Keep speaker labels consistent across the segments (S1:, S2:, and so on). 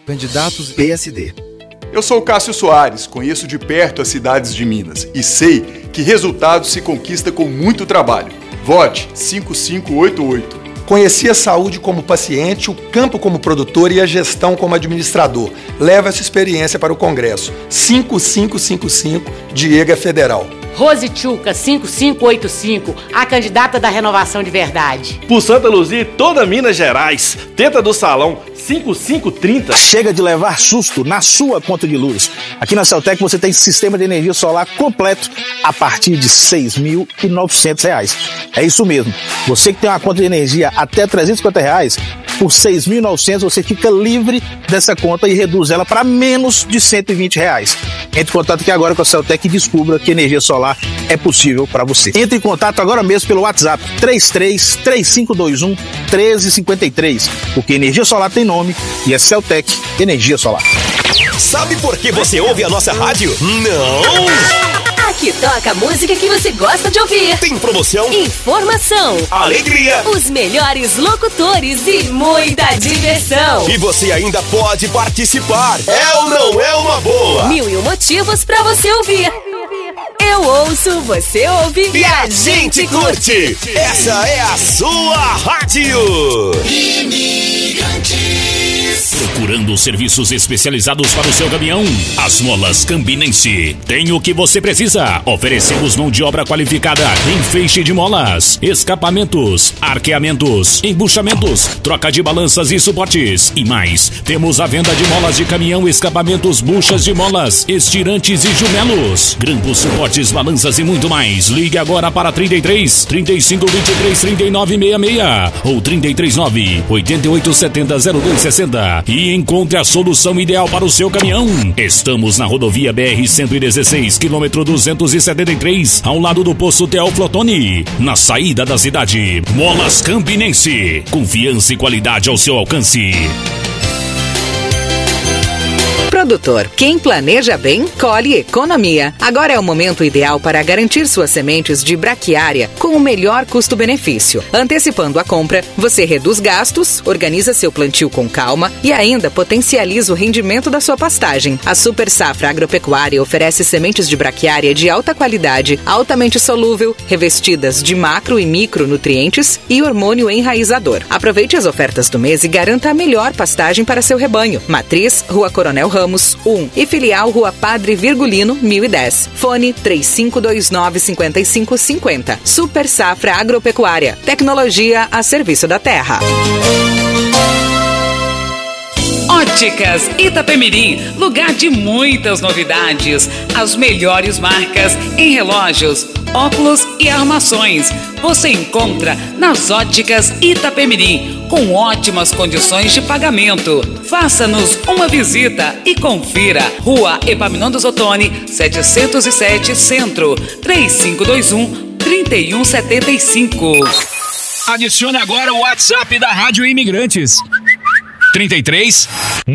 S1: Candidatos PSD.
S2: Eu sou Cássio Soares, conheço de perto as cidades de Minas e sei que resultados se conquista com muito trabalho. Vote 5588.
S3: Conheci a saúde como paciente, o campo como produtor e a gestão como administrador. Leva essa experiência para o Congresso. 5555, Diego Federal.
S4: Rose Tchuca, 5585, a candidata da Renovação de Verdade.
S5: Por Santa Luzia e toda Minas Gerais, Teta do Salão, 5530.
S6: Chega de levar susto na sua conta de luz. Aqui na Celtec você tem sistema de energia solar completo a partir de R$ 6.900. É isso mesmo. Você que tem uma conta de energia até R$ 350, por R$ 6.900 você fica livre dessa conta e reduz ela para menos de R$ 120. Entre em contato aqui agora com a Celtec e descubra que energia solar é possível para você. Entre em contato agora mesmo pelo WhatsApp 33-3521-1353, porque energia solar tem nome e é Celtec Energia Solar.
S7: Sabe por que você ouve a nossa rádio? Não!
S8: Aqui toca a música que você gosta de ouvir.
S7: Tem promoção,
S8: informação,
S7: alegria,
S8: os melhores locutores e muita diversão.
S7: E você ainda pode participar. É ou não é uma boa?
S8: 1001 motivos pra você ouvir. Eu ouço, você ouve
S7: e a gente curte. Essa é a sua rádio.
S9: Procurando serviços especializados para o seu caminhão? As Molas Campinense tem o que você precisa. Oferecemos mão de obra qualificada em feixe de molas, escapamentos, arqueamentos, embuchamentos, troca de balanças e suportes e mais. Temos a venda de molas de caminhão, escapamentos, buchas de molas, estirantes e jumelos, grampos, suportes, balanças e muito mais. Ligue agora para 33 35 23 39 66 ou 339 88 70 0260 e encontre a solução ideal para o seu caminhão. Estamos na rodovia BR-116, quilômetro 273, ao lado do posto Teoflotone, na saída da cidade. Molas Campinense, confiança e qualidade ao seu alcance.
S10: Produtor, quem planeja bem, colhe economia. Agora é o momento ideal para garantir suas sementes de braquiária com o melhor custo-benefício. Antecipando a compra, você reduz gastos, organiza seu plantio com calma e ainda potencializa o rendimento da sua pastagem. A Super Safra Agropecuária oferece sementes de braquiária de alta qualidade, altamente solúvel, revestidas de macro e micronutrientes e hormônio enraizador. Aproveite as ofertas do mês e garanta a melhor pastagem para seu rebanho. Matriz, Rua Coronel Ramos 1 e filial Rua Padre Virgulino 1010. Fone 3529-5550. Super Safra Agropecuária. Tecnologia a serviço da terra.
S11: Óticas Itapemirim, lugar de muitas novidades. As melhores marcas em relógios, óculos e armações. Você encontra nas Óticas Itapemirim, com ótimas condições de pagamento. Faça-nos uma visita e confira. Rua Epaminondas Ottoni, 707 Centro, 3521-3175.
S12: Adicione agora o WhatsApp da Rádio Imigrantes. 33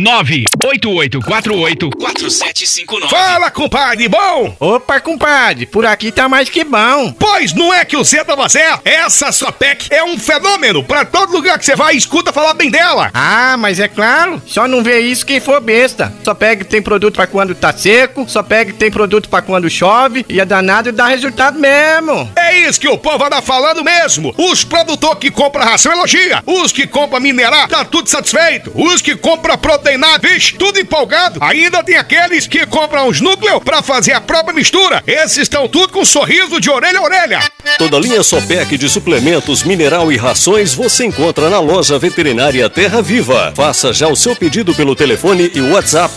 S12: 98848 4759.
S13: Fala, compadre, bom?
S14: Opa, compadre, por aqui tá mais que bom.
S13: Pois não é que o Zé tava certo? Essa Sopec é um fenômeno. Pra todo lugar que você vai, escuta falar bem dela.
S14: Ah, mas é claro, só não vê isso quem for besta. Sopec tem produto pra quando tá seco, Sopec tem produto pra quando chove e é danado e dá resultado mesmo.
S13: É isso que o povo anda falando mesmo. Os produtores que compram ração elogia, os que compram minerar, tá tudo satisfeito. Os que compram proteinado, vixe, tudo empolgado. Ainda tem aqueles que compram os núcleos pra fazer a própria mistura. Esses estão tudo com um sorriso de orelha a orelha.
S15: Toda linha Sopec de suplementos, mineral e rações você encontra na loja veterinária Terra Viva. Faça já o seu pedido pelo telefone e WhatsApp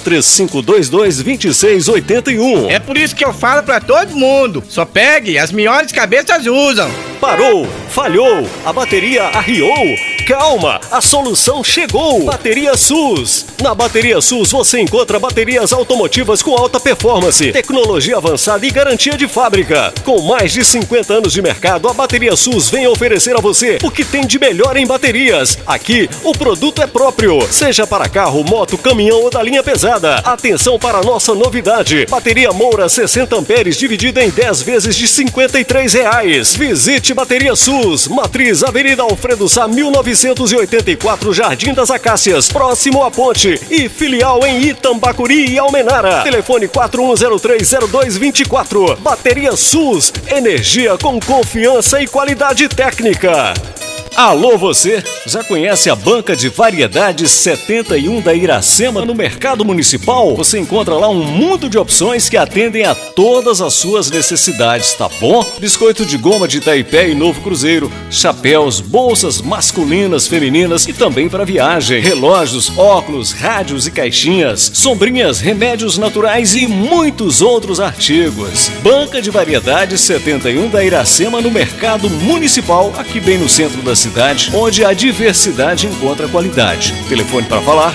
S15: 3522-2681.
S14: É por isso que eu falo pra todo mundo, Sopec, as melhores cabeças usam.
S15: Parou, falhou, a bateria arriou. Calma, a solução chegou. Bateria SUS. Na Bateria SUS você encontra baterias automotivas com alta performance, tecnologia avançada e garantia de fábrica. Com mais de 50 anos de mercado, a Bateria SUS vem oferecer a você o que tem de melhor em baterias. Aqui, o produto é próprio, seja para carro, moto, caminhão ou da linha pesada. Atenção para a nossa novidade. Bateria Moura 60 amperes dividida em 10 vezes de R$ 53. Visite Bateria SUS, Matriz, Avenida Alfredo Sá, 1900. 984 Jardim das Acácias, próximo à ponte, e filial em Itambacuri e Almenara. Telefone 41030224. Bateria SUS, energia com confiança e qualidade técnica. Alô você, já conhece a Banca de Variedades 71 da Iracema no Mercado Municipal? Você encontra lá um mundo de opções que atendem a todas as suas necessidades, tá bom? Biscoito de goma de Itaipé e Novo Cruzeiro, chapéus, bolsas masculinas, femininas e também para viagem, relógios, óculos, rádios e caixinhas, sombrinhas, remédios naturais e muitos outros artigos. Banca de Variedades 71 da Iracema no Mercado Municipal, aqui bem no centro da cidade, onde a diversidade encontra qualidade. Telefone para falar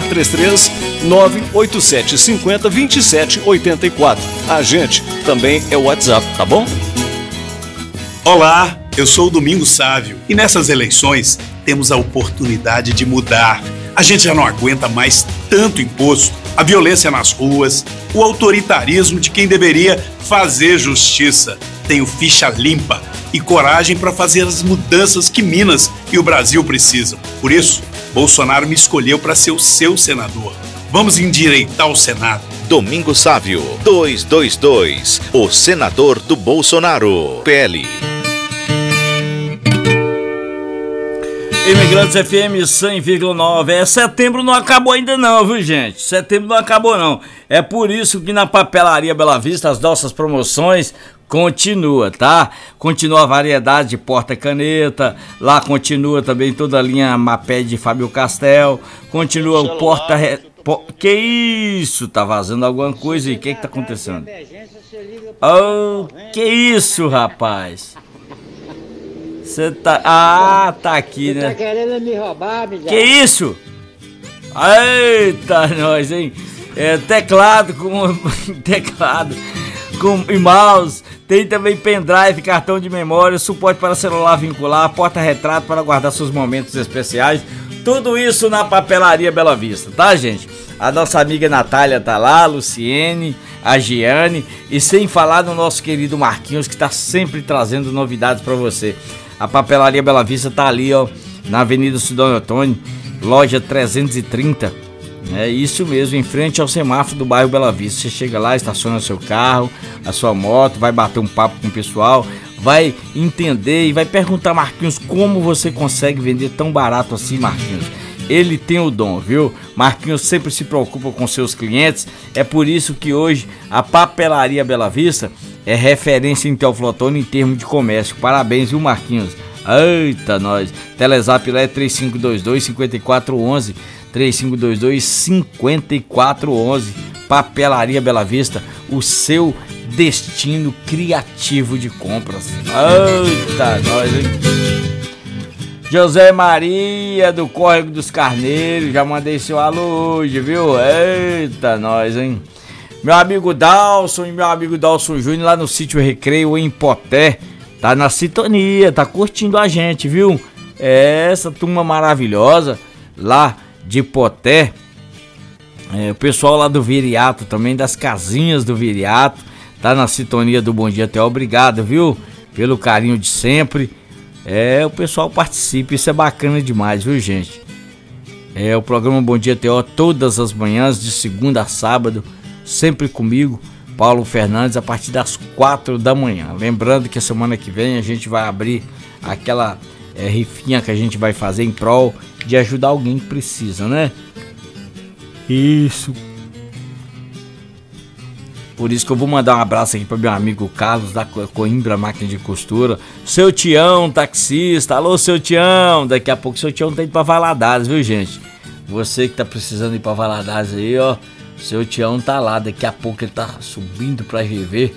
S15: 33-98750-2784. A gente também é o WhatsApp, tá bom?
S1: Olá, eu sou o Domingos Sávio e nessas eleições temos a oportunidade de mudar. A gente já não aguenta mais tanto imposto, a violência nas ruas, o autoritarismo de quem deveria fazer justiça. Tenho ficha limpa e coragem para fazer as mudanças que Minas e o Brasil precisam. Por isso, Bolsonaro me escolheu para ser o seu senador. Vamos endireitar o Senado.
S16: Domingos Sávio, 222, o senador do Bolsonaro. PL.
S17: Imigrantes FM 100,9. Setembro não acabou ainda não, viu, gente? Setembro não acabou não. É por isso que na Papelaria Bela Vista as nossas promoções continua, tá? Continua a variedade de porta-caneta, lá continua também toda a linha Mapé de Fábio Castel, continua o porta... Que isso? Tá vazando alguma coisa aí? O que tá acontecendo? Oh, que isso, rapaz? Você tá... Ah, tá aqui, né?
S18: Tá querendo me roubar, Miguel?
S17: Que isso? Eita, nós, hein? Teclado com e mouse. Tem também pendrive, cartão de memória, suporte para celular vincular, porta-retrato para guardar seus momentos especiais. Tudo isso na Papelaria Bela Vista, tá, gente? A nossa amiga Natália tá lá, a Luciene, a Giane, e sem falar no nosso querido Marquinhos, que tá sempre trazendo novidades para você. A Papelaria Bela Vista tá ali, ó, na Avenida Sidônio Antônio, loja 330. É isso mesmo, em frente ao semáforo do bairro Bela Vista. Você chega lá, estaciona seu carro, a sua moto, vai bater um papo com o pessoal, vai entender e vai perguntar, Marquinhos, como você consegue vender tão barato assim, Marquinhos? Ele tem o dom, viu? Marquinhos sempre se preocupa com seus clientes. É por isso que hoje a Papelaria Bela Vista é referência em Teoflotone em termos de comércio. Parabéns, viu, Marquinhos? Eita, nós. Telezap lá é 3522-5411. 3522-5411. Papelaria Bela Vista, o seu destino criativo de compras. Eita, nós, hein? José Maria do Córrego dos Carneiros, já mandei seu alô hoje, viu? Eita, nós, hein? Meu amigo Dalson e meu amigo Dalson Júnior lá no Sítio Recreio em Poté, tá na sintonia, tá curtindo a gente, viu? Essa turma maravilhosa lá de Poté, o pessoal lá do Viriato também, das casinhas do Viriato, tá na sintonia do Bom Dia Theo. Obrigado, viu? Pelo carinho de sempre. O pessoal participa, isso é bacana demais, viu, gente? O programa Bom Dia Theo todas as manhãs, de segunda a sábado, sempre comigo, Paulo Fernandes, a partir das 4 da manhã. Lembrando que a semana que vem a gente vai abrir aquela rifinha que a gente vai fazer em prol de ajudar alguém que precisa, né? Isso. Por isso que eu vou mandar um abraço aqui para meu amigo Carlos da Coimbra Máquina de Costura. Seu Tião, taxista. Alô, seu Tião. Daqui a pouco seu Tião tá indo para Valadares, viu, gente? Você que tá precisando ir para Valadares aí, ó. Seu Tião tá lá. Daqui a pouco ele tá subindo para GV.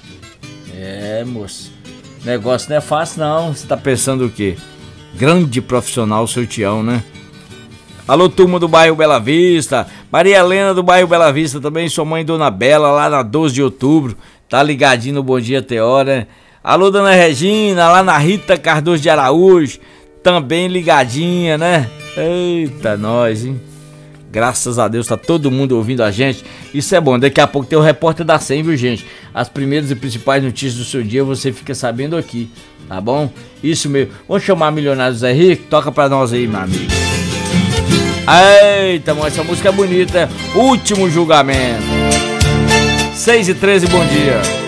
S17: Moço. Negócio não é fácil, não. Você tá pensando o quê? Grande profissional, o seu Tião, né? Alô, turma do bairro Bela Vista. Maria Helena do bairro Bela Vista também. Sua mãe, Dona Bela, lá na 12 de outubro. Tá ligadinho no Bom Dia Teó, né? Alô, Dona Regina, lá na Rita Cardoso de Araújo. Também ligadinha, né? Eita, nós, hein? Graças a Deus tá todo mundo ouvindo a gente. Isso é bom. Daqui a pouco tem o Repórter da 100, viu, gente? As primeiras e principais notícias do seu dia você fica sabendo aqui, tá bom? Isso mesmo. Vamos chamar Milionário Zé Rico? Toca pra nós aí, meu amigo. Eita, mano, essa música é bonita. Último Julgamento. 6h13, bom dia.